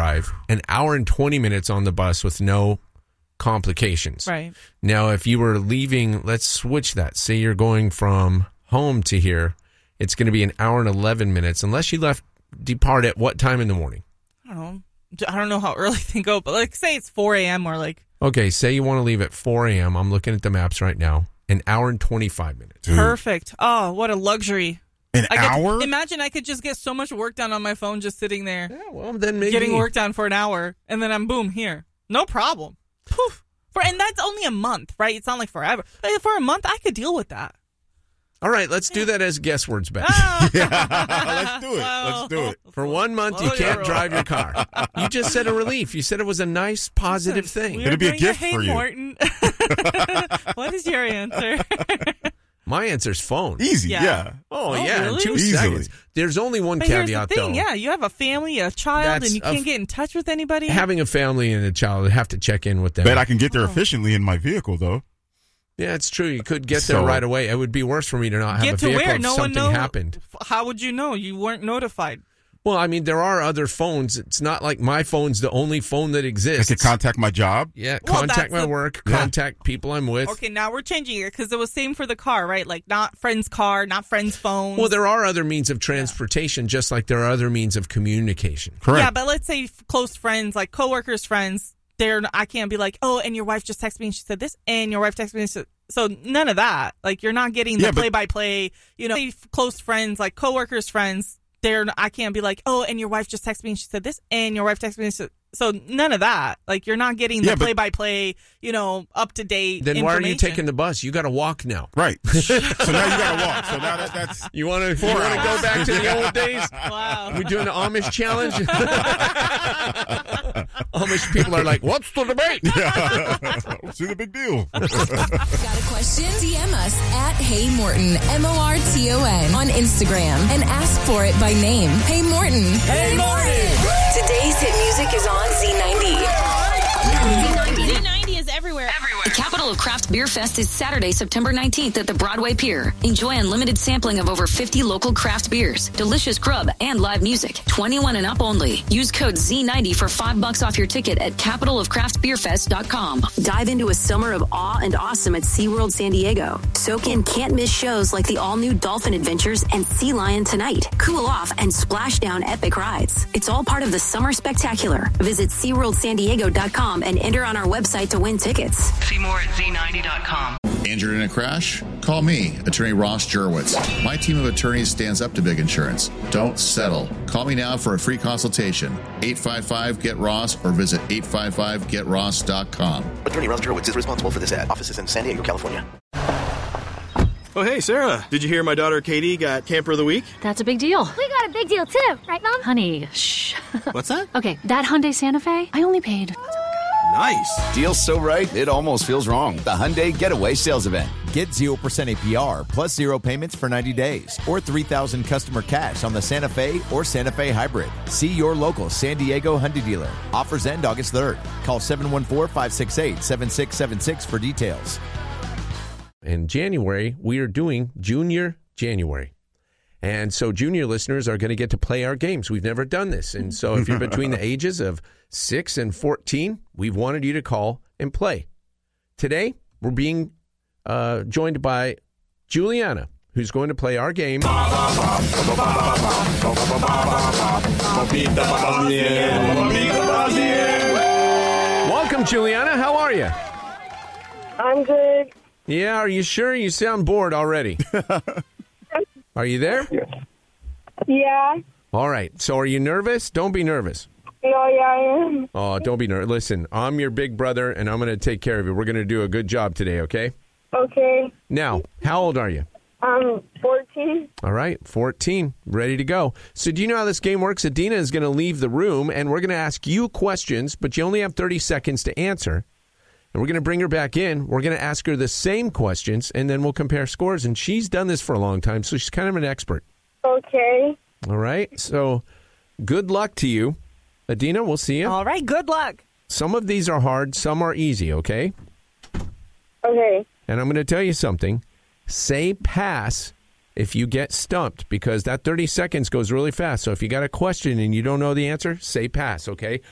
drive, an hour and 20 minutes on the bus with no complications. Right. Now, if you were leaving, let's switch that. Say you're going from home to here, it's going to be an hour and 11 minutes unless you depart at what time in the morning? I don't know how early they go, but like say it's 4 a.m. or like. Okay, say you want to leave at 4 a.m. I'm looking at the maps right now. An hour and 25 minutes. Perfect. Oh, what a luxury. An hour? Imagine I could just get so much work done on my phone just sitting there. Yeah, well, then maybe. Getting work done for an hour, and then I'm boom, here. No problem. Poof. And that's only a month, right? It's not like forever. Like, for a month, I could deal with that. All right, let's do that as guess words, Beth. Let's do it. Let's do it. For 1 month, you can't drive your car. You just said a relief. You said it was a nice, positive thing. It'll be a gift for you. Morton. What is your answer? My answer's phone. Easy, yeah. Oh, Oh, yeah, really? in 2 Easily. seconds. There's only one But here's caveat, the thing, though. yeah, you have a family, a child, and you can't get in touch with anybody. Having a family and a child, I have to check in with them. Bet I can get there efficiently in my vehicle, though. Yeah, it's true. You could get there right away. It would be worse for me to not have Get a to vehicle where? if No one something knows. happened. How would you know? You weren't notified. Well, I mean, there are other phones. It's not like my phone's the only phone that I exists. could contact my job. Yeah, Well, contact that's my work, contact people I'm with. Okay, now we're changing it because it was same for the car, right? Like not friend's car, not friend's phone. Well, there are other means of transportation, just like there are other means of communication. Correct. Yeah, but let's say close friends, like coworkers, friends. I can't be like, oh, and your wife just texted me and she said this, and your wife texted me and she said. So none of that. Like you're not getting the play-by-play. Close friends, like coworkers, friends. I can't be like, oh, and your wife just texted me and she said this, and your wife texted me and she said. So none of that. Like you're not getting the play-by-play, up to date. Then why are you taking the bus? You got to walk now. Right. So now you got to walk. So now that's you want to go back to the old days? Wow. We're doing the Amish challenge. Amish people are like, what's the debate? see the big deal. Got a question? DM us at Hey Morton, MORTON on Instagram and ask for it by name. Hey Morton. Hey Morton. Today's hit music is on Z90. Z90 is everywhere. The Capital of Craft Beer Fest is Saturday, September 19th at the Broadway Pier. Enjoy unlimited sampling of over 50 local craft beers, delicious grub, and live music. 21 and up only. Use code Z90 for $5 off your ticket at capitalofcraftbeerfest.com. Dive into a summer of awe and awesome at SeaWorld San Diego. Soak in can't-miss shows like the all-new Dolphin Adventures and Sea Lion Tonight. Cool off and splash down epic rides. It's all part of the Summer Spectacular. Visit SeaWorldSanDiego.com and enter on our website to win tickets. See more at Z90.com. Injured in a crash? Call me, Attorney Ross Jurwitz. My team of attorneys stands up to big insurance. Don't settle. Call me now for a free consultation. 855-GET-ROSS or visit 855-GetRoss.com. Attorney Ross Jurwitz is responsible for this ad. Offices in San Diego, California. Oh, hey, Sarah. Did you hear my daughter Katie got Camper of the Week? That's a big deal. We got a big deal, too. Right, Mom? Honey, shh. What's that? Okay, that Hyundai Santa Fe, I only paid... Nice. Deal's so right, it almost feels wrong. The Hyundai Getaway Sales Event. Get 0% APR plus 0 payments for 90 days or $3,000 customer cash on the Santa Fe or Santa Fe Hybrid. See your local San Diego Hyundai dealer. Offers end August 3rd. Call 714-568-7676 for details. In January, we are doing Junior January. And so junior listeners are going to get to play our games. We've never done this. And so if you're between the ages of 6 and 14, we've wanted you to call and play. Today, we're being joined by Juliana, who's going to play our game. Welcome, Juliana. How are you? I'm good. Yeah, are you sure? You sound bored already. Are you there? Yeah. All right. So are you nervous? Don't be nervous. No, yeah, I am. Oh, don't be nervous. Listen, I'm your big brother, and I'm going to take care of you. We're going to do a good job today, okay? Okay. Now, how old are you? I'm 14. All right, 14. Ready to go. So do you know how this game works? Adina is going to leave the room, and we're going to ask you questions, but you only have 30 seconds to answer. And we're going to bring her back in. We're going to ask her the same questions, and then we'll compare scores. And she's done this for a long time, so she's kind of an expert. Okay. All right. So good luck to you. Adina, we'll see you. All right. Good luck. Some of these are hard. Some are easy, okay? Okay. And I'm going to tell you something. Say pass if you get stumped, because that 30 seconds goes really fast. So if you got a question and you don't know the answer, say pass, okay?